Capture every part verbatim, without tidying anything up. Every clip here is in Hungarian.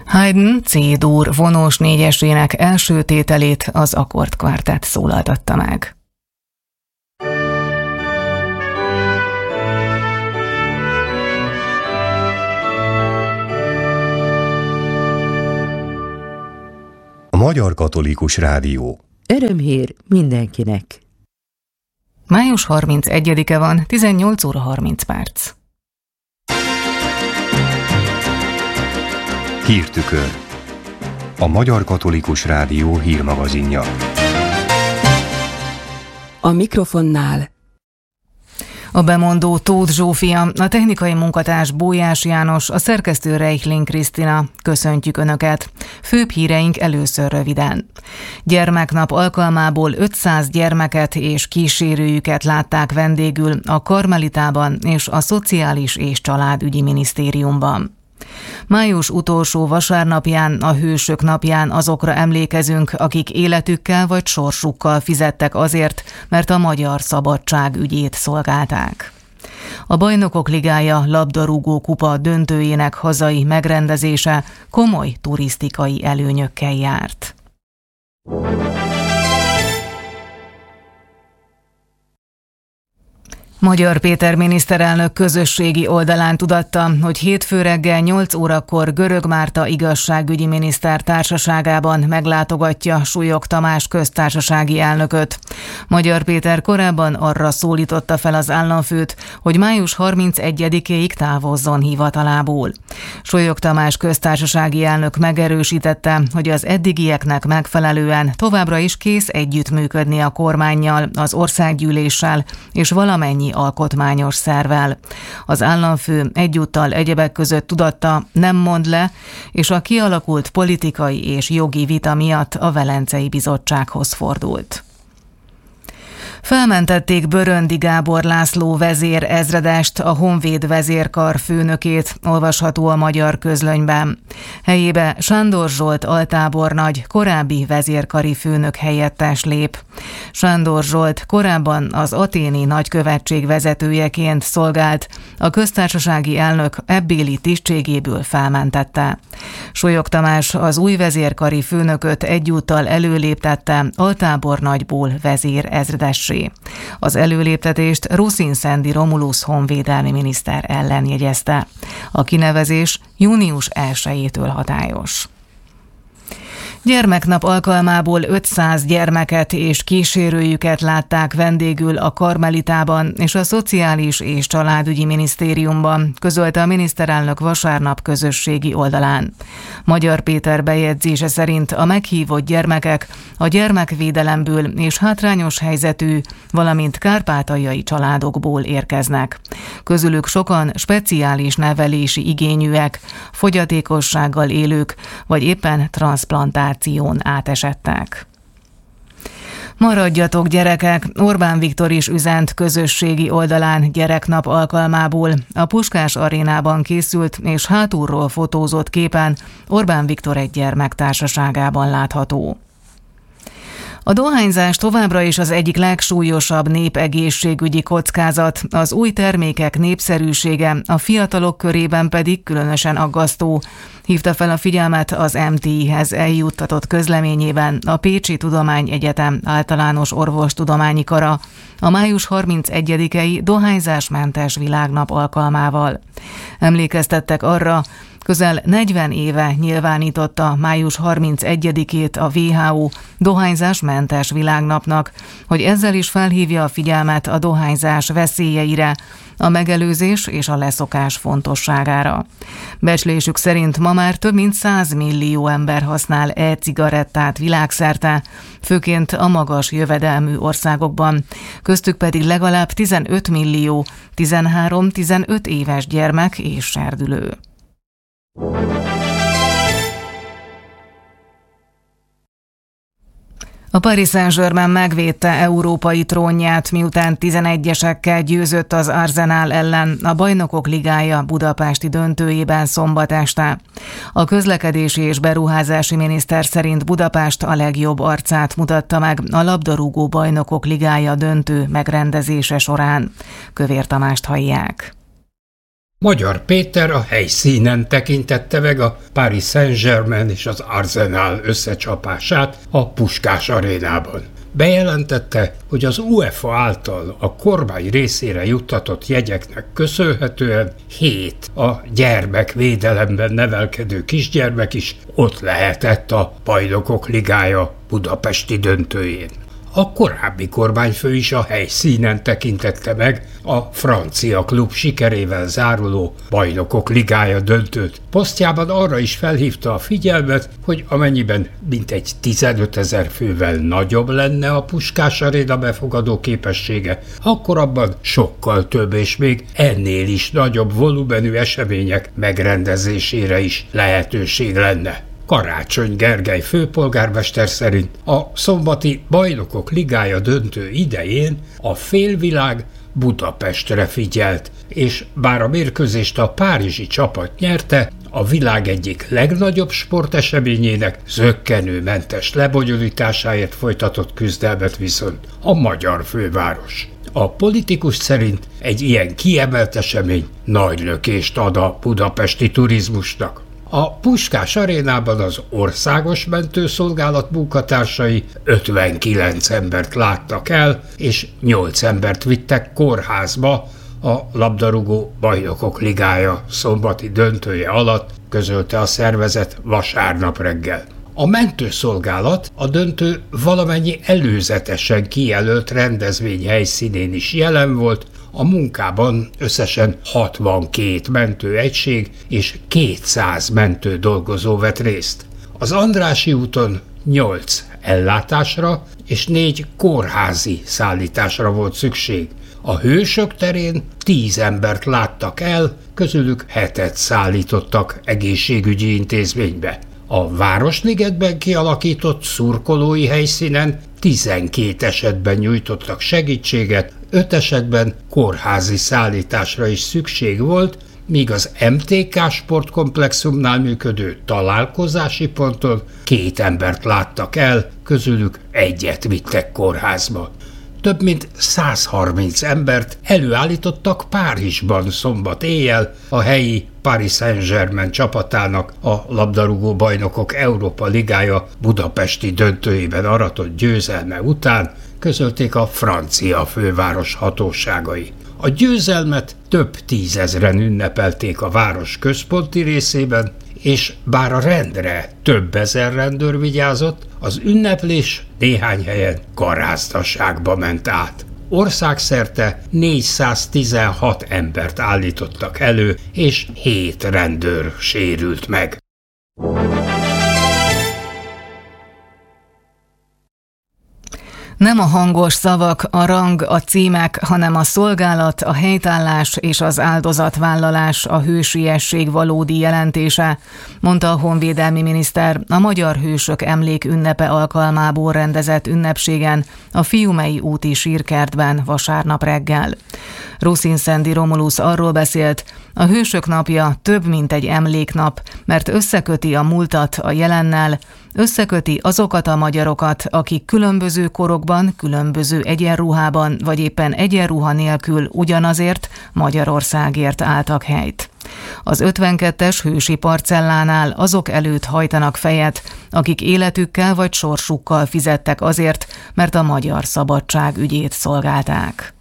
Haydn C-dur vonós négyesének első tételét az Akkord Kvartett szólaltatta meg. A Magyar Katolikus Rádió. Örömhír mindenkinek. május harmincegyedike van, tizennyolc óra harminc perc. Hírtükör. A Magyar Katolikus Rádió hírmagazinja. A mikrofonnál A bemondó Tóth Zsófia, a technikai munkatárs Bójás János, a szerkesztő Reichling Krisztina. Köszöntjük Önöket! Főbb híreink először röviden. Gyermeknap alkalmából ötszáz gyermeket és kísérőjüket látták vendégül a Karmelitában és a Szociális és Családügyi Minisztériumban. Május utolsó vasárnapján, a Hősök napján azokra emlékezünk, akik életükkel vagy sorsukkal fizettek azért, mert a magyar szabadság ügyét szolgálták. A Bajnokok Ligája labdarúgó kupa döntőjének hazai megrendezése komoly turisztikai előnyökkel járt. Magyar Péter miniszterelnök közösségi oldalán tudatta, hogy hétfő reggel nyolc órakor Görög Márta igazságügyi miniszter társaságában meglátogatja Súlyog Tamás köztársasági elnököt. Magyar Péter korábban arra szólította fel az államfőt, hogy május harmincegyedikéig távozzon hivatalából. Súlyog Tamás köztársasági elnök megerősítette, hogy az eddigieknek megfelelően továbbra is kész együttműködni a kormánnyal, az országgyűléssel és valamennyi alkotmányos szervvel. Az államfő egyúttal egyebek között tudatta, nem mond le, és a kialakult politikai és jogi vita miatt a Velencei Bizottsághoz fordult. Felmentették Böröndi Gábor László vezér ezredest, a Honvéd vezérkar főnökét, olvasható a Magyar Közlönyben. Helyébe Sándor Zsolt altábornagy, korábbi vezérkari főnök helyettes lép. Sándor Zsolt korábban az athéni nagykövetség vezetőjeként szolgált, a köztársasági elnök ebbéli tisztségéből felmentette. Súlyog Tamás az új vezérkari főnököt egyúttal előléptette altábornagyból vezér ezredessé. Az előléptetést Ruszin Szendi Romulusz honvédelmi miniszter ellen jegyezte. A kinevezés június elsejétől hatályos. Gyermeknap alkalmából ötszáz gyermeket és kísérőjüket látták vendégül a Karmelitában és a Szociális és Családügyi Minisztériumban, közölte a miniszterelnök vasárnap közösségi oldalán. Magyar Péter bejegyzése szerint a meghívott gyermekek a gyermekvédelemből és hátrányos helyzetű, valamint kárpátaljai családokból érkeznek. Közülük sokan speciális nevelési igényűek, fogyatékossággal élők, vagy éppen transzplantációk átesettek. Maradjatok gyerekek! Orbán Viktor is üzent közösségi oldalán gyereknap alkalmából. A Puskás arénában készült és hátulról fotózott képen Orbán Viktor egy gyermek társaságában látható. A dohányzás továbbra is az egyik legsúlyosabb népegészségügyi kockázat, az új termékek népszerűsége, a fiatalok körében pedig különösen aggasztó. Hívta fel a figyelmet az em té i-hez eljuttatott közleményében a Pécsi Tudományegyetem általános orvostudományi kara a május harmincegyedikei dohányzásmentes világnap alkalmával. Emlékeztettek arra, közel negyven éve nyilvánította május harmincegyedikét a vé há o dohányzásmentes világnapnak, hogy ezzel is felhívja a figyelmet a dohányzás veszélyeire, a megelőzés és a leszokás fontosságára. Becslésük szerint ma már több mint száz millió ember használ e-cigarettát világszerte, főként a magas jövedelmű országokban, köztük pedig legalább tizenöt millió tizenhárom-tizenöt éves gyermek és serdülő. A Paris Saint-Germain megvédte európai trónját, miután tizenegyesekkel győzött az Arsenal ellen a Bajnokok Ligája budapesti döntőjében szombat este. A közlekedési és beruházási miniszter szerint Budapest a legjobb arcát mutatta meg a labdarúgó Bajnokok Ligája döntő megrendezése során. Kövér Tamást hallják. Magyar Péter a helyszínen tekintette meg a Paris Saint-Germain és az Arsenal összecsapását a Puskás arénában. Bejelentette, hogy az UEFA által a kormány részére juttatott jegyeknek köszönhetően hét a gyermekvédelemben nevelkedő kisgyermek is ott lehetett a Bajnokok Ligája budapesti döntőjén. A korábbi kormányfő is a helyszínen tekintette meg a francia klub sikerével záruló Bajnokok Ligája döntőt. Posztjában arra is felhívta a figyelmet, hogy amennyiben mintegy tizenötezer fővel nagyobb lenne a Puskás Aréna befogadó képessége, akkor abban sokkal több és még ennél is nagyobb volumenű események megrendezésére is lehetőség lenne. Karácsony Gergely főpolgármester szerint a szombati Bajnokok Ligája döntő idején a félvilág Budapestre figyelt, és bár a mérkőzést a párizsi csapat nyerte, a világ egyik legnagyobb sporteseményének zökkenőmentes lebonyolításáért folytatott küzdelmet viszont a magyar főváros. A politikus szerint egy ilyen kiemelt esemény nagy lökést ad a budapesti turizmusnak. A Puskás Arénában az országos mentőszolgálat munkatársai ötvenkilenc embert láttak el, és nyolc embert vittek kórházba a labdarúgó Bajnokok Ligája szombati döntője alatt, közölte a szervezet vasárnap reggel. A mentőszolgálat a döntő valamennyi előzetesen kijelölt rendezvény helyszínén is jelen volt, a munkában összesen hatvankét mentőegység és kétszáz mentő dolgozó vett részt. Az Andrássy úton nyolc ellátásra és négy kórházi szállításra volt szükség. A Hősök terén tíz embert láttak el, közülük hetet szállítottak egészségügyi intézménybe. A Városligetben kialakított szurkolói helyszínen tizenkét esetben nyújtottak segítséget, öt esetben kórházi szállításra is szükség volt, míg az em té ká sportkomplexumnál működő találkozási ponton két embert láttak el, közülük egyet vittek kórházba. Több mint száz harminc embert előállítottak Párizsban szombat éjjel a helyi Paris Saint-Germain csapatának a labdarúgó bajnokok Európa Ligája budapesti döntőjében aratott győzelme után, közölték a francia főváros hatóságai. A győzelmet több tízezren ünnepelték a város központi részében, és bár a rendre több ezer rendőr vigyázott, az ünneplés néhány helyen garázdaságba ment át. Országszerte négyszáztizenhat embert állítottak elő, és hét rendőr sérült meg. Nem a hangos szavak, a rang, a címek, hanem a szolgálat, a helytállás és az áldozatvállalás a hősiesség valódi jelentése, mondta a honvédelmi miniszter a Magyar Hősök Emlék ünnepe alkalmából rendezett ünnepségen a Fiumei úti sírkertben vasárnap reggel. Ruszin-Szendi Romulusz arról beszélt, a Hősök napja több, mint egy emléknap, mert összeköti a múltat a jelennel, összeköti azokat a magyarokat, akik különböző korokban, különböző egyenruhában vagy éppen egyenruha nélkül ugyanazért, Magyarországért álltak helyt. Az ötvenkettes hősi parcellánál azok előtt hajtanak fejet, akik életükkel vagy sorsukkal fizettek azért, mert a magyar szabadság ügyét szolgálták.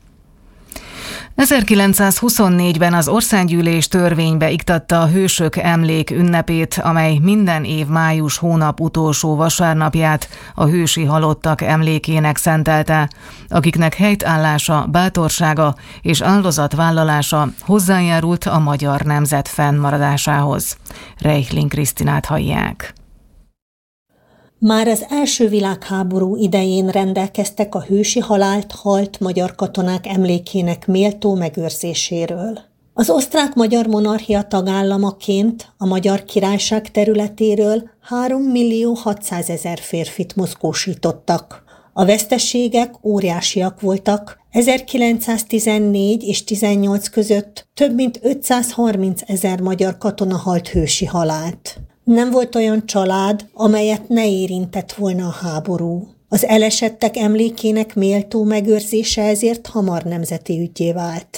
ezerkilencszázhuszonnégyben az Országgyűlés törvénybe iktatta a Hősök Emlék ünnepét, amely minden év május hónap utolsó vasárnapját a hősi halottak emlékének szentelte, akiknek helytállása, bátorsága és áldozatvállalása hozzájárult a magyar nemzet fennmaradásához. Reichling Krisztinát hallják. Már az első világháború idején rendelkeztek a hősi halált halt magyar katonák emlékének méltó megőrzéséről. Az osztrák-magyar monarchia tagállamaként a Magyar Királyság területéről három millió hatszázezer férfit mozgósítottak. A veszteségek óriásiak voltak. ezerkilencszáztizennégy és tizennyolc között több mint ötszázharmincezer magyar katona halt hősi halált. Nem volt olyan család, amelyet ne érintett volna a háború. Az elesettek emlékének méltó megőrzése ezért hamar nemzeti üggyé vált.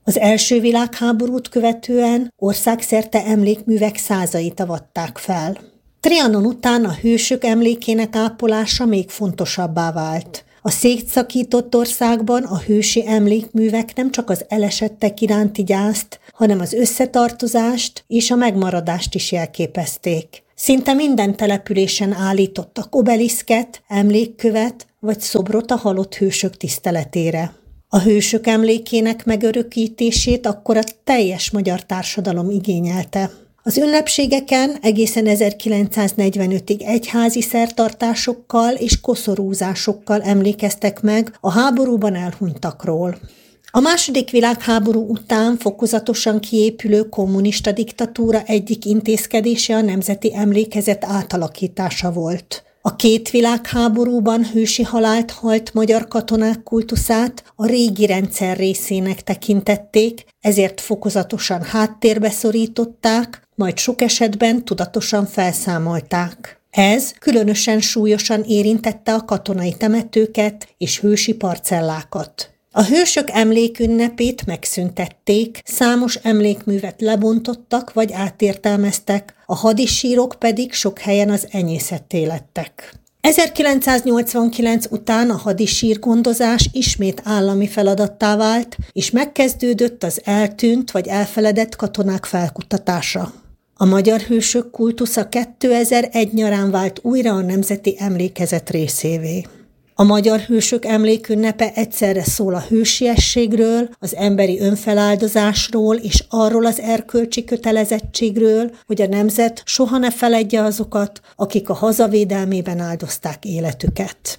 Az első világháborút követően országszerte emlékművek százait avatták fel. Trianon után a hősök emlékének ápolása még fontosabbá vált. A szétszakított országban a hősi emlékművek nem csak az elesettek iránti gyászt, hanem az összetartozást és a megmaradást is jelképezték. Szinte minden településen állítottak obeliszket, emlékkövet vagy szobrot a halott hősök tiszteletére. A hősök emlékének megörökítését akkor a teljes magyar társadalom igényelte. Az ünnepségeken egészen ezerkilencszáznegyvenötig egyházi szertartásokkal és koszorúzásokkal emlékeztek meg a háborúban elhunytakról. A második világháború után fokozatosan kiépülő kommunista diktatúra egyik intézkedése a nemzeti emlékezet átalakítása volt. A két világháborúban hősi halált halt magyar katonák kultuszát a régi rendszer részének tekintették, ezért fokozatosan háttérbe szorították, majd sok esetben tudatosan felszámolták. Ez különösen súlyosan érintette a katonai temetőket és hősi parcellákat. A hősök emlékünnepét megszüntették, számos emlékművet lebontottak vagy átértelmeztek, a hadisírok pedig sok helyen az enyészetté lettek. ezerkilencszáznyolcvankilenc után a hadisírgondozás ismét állami feladattá vált, és megkezdődött az eltűnt vagy elfeledett katonák felkutatása. A magyar hősök kultusza kétezer-egy nyarán vált újra a nemzeti emlékezet részévé. A magyar hősök emlékünnepe egyszerre szól a hősiességről, az emberi önfeláldozásról és arról az erkölcsi kötelezettségről, hogy a nemzet soha ne feledje azokat, akik a hazavédelmében áldozták életüket.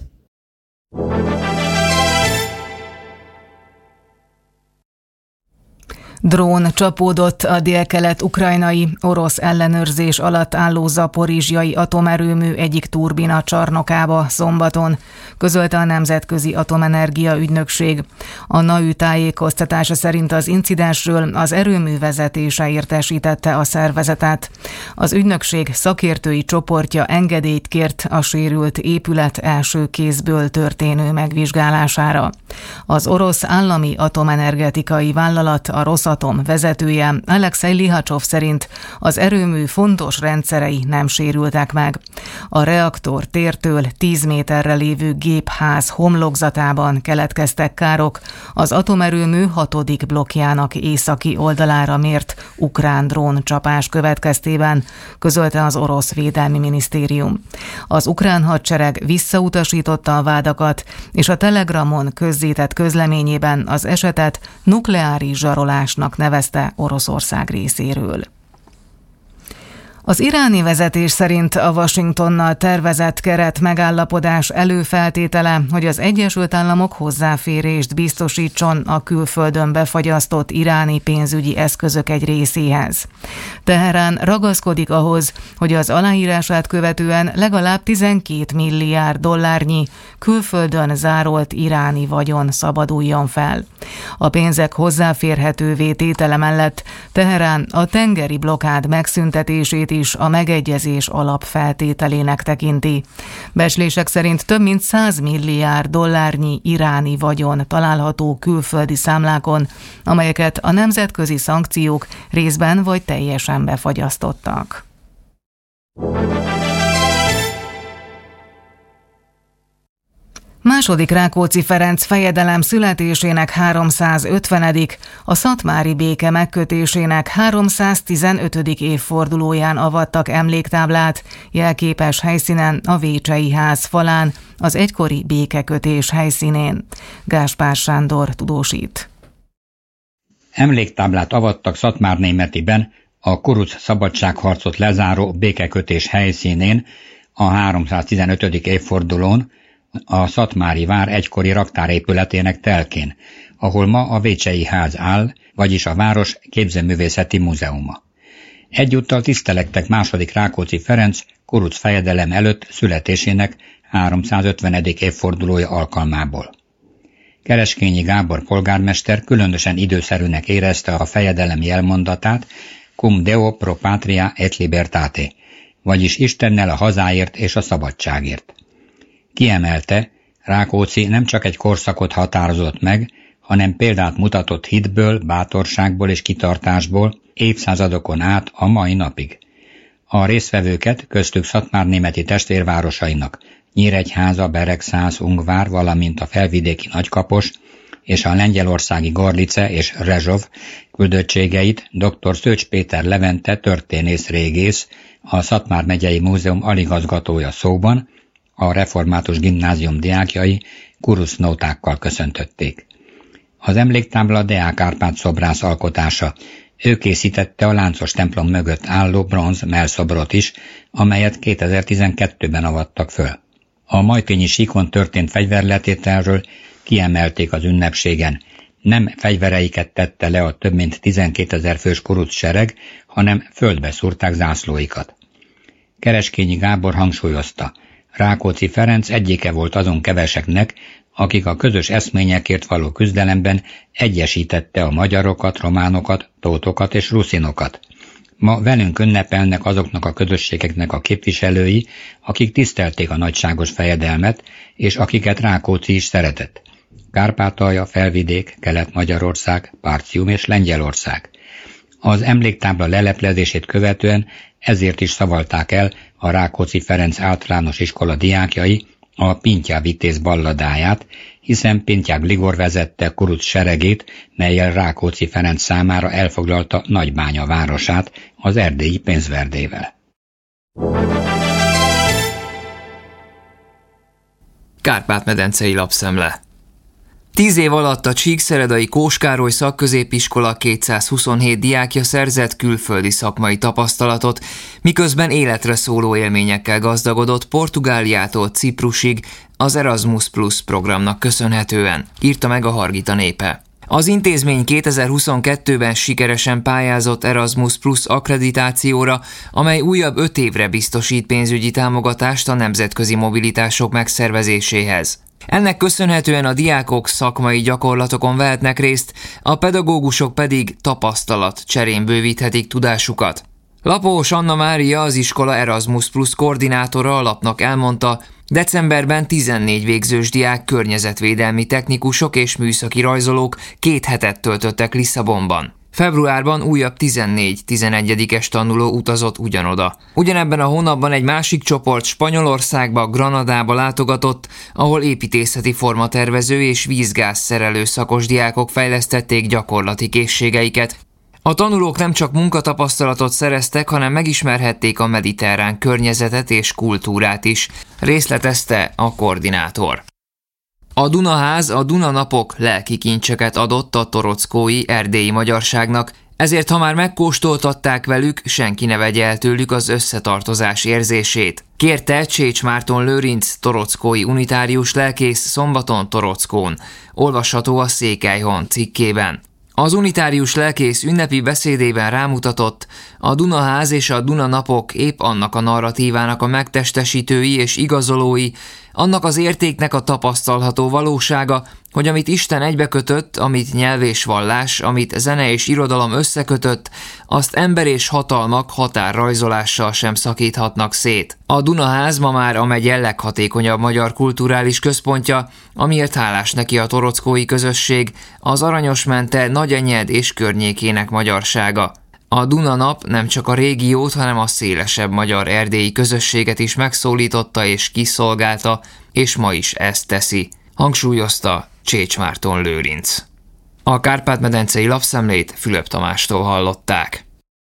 Drón csapódott a délkelet-ukrajnai orosz ellenőrzés alatt álló zaporizsjai atomerőmű egyik turbina csarnokába szombaton, közölte a Nemzetközi Atomenergia Ügynökség. A en á u tájékoztatása szerint az incidensről az erőmű vezetése értesítette a szervezetet. Az ügynökség szakértői csoportja engedélyt kért a sérült épület első kézből történő megvizsgálására. Az orosz állami atomenergetikai vállalat, a Rosatom vezetője, Alexei Lihacsov szerint az erőmű fontos rendszerei nem sérültek meg. A reaktor tértől tíz méterre lévő gépház homlokzatában keletkeztek károk, az atomerőmű hatodik blokkjának északi oldalára mért ukrán dróncsapás következtében, közölte az orosz védelmi minisztérium. Az ukrán hadsereg visszautasította a vádakat, és a Telegramon közzétett közleményében az esetet nukleáris zsarolásnak nevezte Oroszország részéről. Az iráni vezetés szerint a Washingtonnal tervezett keret megállapodás előfeltétele, hogy az Egyesült Államok hozzáférést biztosítson a külföldön befagyasztott iráni pénzügyi eszközök egy részéhez. Teherán ragaszkodik ahhoz, hogy az aláírását követően legalább tizenkét milliárd dollárnyi külföldön zárolt iráni vagyon szabaduljon fel. A pénzek hozzáférhetővé tétele mellett Teherán a tengeri blokkád megszüntetését is a megegyezés alapfeltételének tekinti. Becslések szerint több mint száz milliárd dollárnyi iráni vagyon található külföldi számlákon, amelyeket a nemzetközi szankciók részben vagy teljesen befagyasztottak. Második Rákóczi Ferenc fejedelem születésének háromszázötvenedik a szatmári béke megkötésének háromszáztizenötödik évfordulóján avattak emléktáblát jelképes helyszínen a Vécsey ház falán, az egykori békekötés helyszínén. Gáspár Sándor tudósít. Emléktáblát avattak Szatmárnémetiben a kuruc szabadságharcot lezáró békekötés helyszínén a háromszáztizenötödik évfordulón, a szatmári vár egykori raktárépületének telkén, ahol ma a Vécsey ház áll, vagyis a város képzőművészeti múzeuma. Egyúttal tisztelegtek második Rákóczi Ferenc kuruc fejedelem előtt születésének háromszázötvenedik évfordulója alkalmából. Kereskényi Gábor polgármester különösen időszerűnek érezte a fejedelem jelmondatát, cum Deo pro patria et libertate, vagyis Istennel a hazáért és a szabadságért. Kiemelte, Rákóczi nem csak egy korszakot határozott meg, hanem példát mutatott hitből, bátorságból és kitartásból évszázadokon át a mai napig. A résztvevőket, köztük szatmárnémeti testvérvárosainak Nyíregyháza, Beregszász, Ungvár, valamint a felvidéki Nagykapos és a lengyelországi Gorlice és Rezsov küldöttségeit dr. Szőcs Péter Levente történész régész, a Szatmár megyei múzeum aligazgatója szóban, a református gimnázium diákjai kurucnótákkal köszöntötték. Az emléktábla Deák Árpád szobrász alkotása. Ő készítette a láncos templom mögött álló bronz mellszobrot is, amelyet kétezer-tizenkettőben avattak föl. A majtényi síkon történt fegyverletételről kiemelték az ünnepségen. Nem fegyvereiket tette le a több mint tizenkétezer fős kuruc sereg, hanem földbe szúrták zászlóikat. Kereskényi Gábor hangsúlyozta, Rákóczi Ferenc egyike volt azon keveseknek, akik a közös eszményekért való küzdelemben egyesítette a magyarokat, románokat, tótokat és ruszinokat. Ma velünk ünnepelnek azoknak a közösségeknek a képviselői, akik tisztelték a nagyságos fejedelmet, és akiket Rákóczi is szeretett. Kárpátalja, Felvidék, Kelet-Magyarország, Partium és Lengyelország. Az emléktábla leleplezését követően ezért is szavalták el a Rákóczi Ferenc általános iskola diákjai a Pintyá vitéz balladáját, hiszen Pintyák Gligor vezette kuruc seregét, mellyel Rákóczi Ferenc számára elfoglalta Nagybánya városát az erdélyi pénzverdével. Kárpát-medencei lapszemle. Tíz év alatt a Csíkszeredai Kós Károly szakközépiskola kétszázhuszonhét diákja szerzett külföldi szakmai tapasztalatot, miközben életre szóló élményekkel gazdagodott Portugáliától Ciprusig az Erasmus Plus programnak köszönhetően, írta meg a Hargita Népe. Az intézmény kétezer-huszonkettőben sikeresen pályázott Erasmus Plus akkreditációra, amely újabb öt évre biztosít pénzügyi támogatást a nemzetközi mobilitások megszervezéséhez. Ennek köszönhetően a diákok szakmai gyakorlatokon vehetnek részt, a pedagógusok pedig tapasztalat cserén bővíthetik tudásukat. Lapós Anna Mária, az iskola Erasmus Plus koordinátora a lapnak elmondta, decemberben tizennégy végzős diák környezetvédelmi technikusok és műszaki rajzolók két hetet töltöttek Lisszabonban. Februárban újabb tizennégy tizenegyedikes tanuló utazott ugyanoda. Ugyanebben a hónapban egy másik csoport Spanyolországba, Granadába látogatott, ahol építészeti formatervező és vízgázszerelő szakos diákok fejlesztették gyakorlati készségeiket. A tanulók nem csak munkatapasztalatot szereztek, hanem megismerhették a mediterrán környezetet és kultúrát is, részletezte a koordinátor. A Dunaház a Dunanapok lelki kincseket adott a torockói erdélyi magyarságnak, ezért ha már megkóstoltatták velük, senki ne vegye el tőlük az összetartozás érzését. Kérte Csécs Márton Lőrinc, torockói unitárius lelkész szombaton Torockón, olvasható a Székelyhon cikkében. Az unitárius lelkész ünnepi beszédében rámutatott, a Dunaház és a Dunanapok épp annak a narratívának a megtestesítői és igazolói, annak az értéknek a tapasztalható valósága, hogy amit Isten egybekötött, amit nyelv és vallás, amit zene és irodalom összekötött, azt ember és hatalmak határrajzolással sem szakíthatnak szét. A Dunaház ma már a megye leghatékonyabb magyar kulturális központja, amiért hálás neki a torockói közösség, az Aranyosmente, Nagyenyed és környékének magyarsága. A Dunanap nem csak a régiót, hanem a szélesebb magyar erdélyi közösséget is megszólította és kiszolgálta, és ma is ezt teszi, hangsúlyozta Csécs Márton Lőrinc. A Kárpát-medencei lapszemlét Fülöp Tamástól hallották.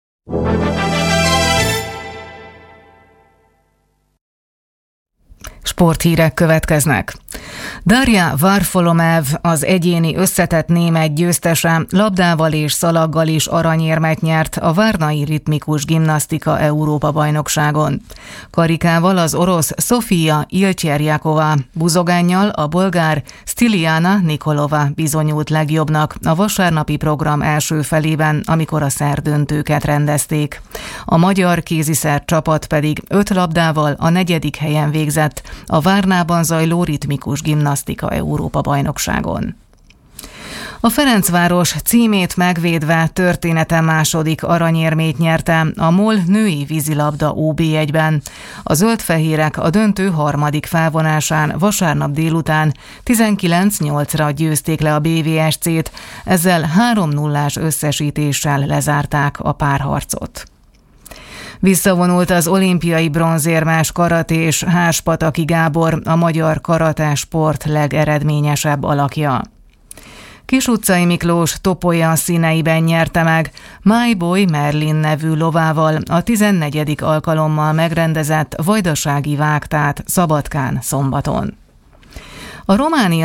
Sporthírek következnek. Darja Varfolomev, az egyéni összetett német győztese, labdával és szalaggal is aranyérmet nyert a várnai ritmikus gimnasztika Európa-bajnokságon. Karikával az orosz Sofia Ilcserjakova, buzogánnyal a bolgár Stiliana Nikolova bizonyult legjobbnak a vasárnapi program első felében, amikor a szerdöntőket rendezték. A magyar kéziszer csapat pedig öt labdával a negyedik helyen végzett a Várnában zajló ritmikus gimnasztika Európa-bajnokságon. A Ferencváros címét megvédve története második aranyérmét nyerte a MOL női vízilabda ó bé egyben. A zöldfehérek a döntő harmadik felvonásán vasárnap délután tizenkilenc nyolcra győzték le a bé vé es cét, ezzel három nullás összesítéssel lezárták a párharcot. Visszavonult az olimpiai bronzérmes karatés Háspataki Gábor, a magyar karate sport legeredményesebb alakja. Kisutcai Miklós Topolya színeiben nyerte meg My Boy Merlin nevű lovával a tizennegyedik alkalommal megrendezett vajdasági vágtát Szabadkán szombaton. A Románia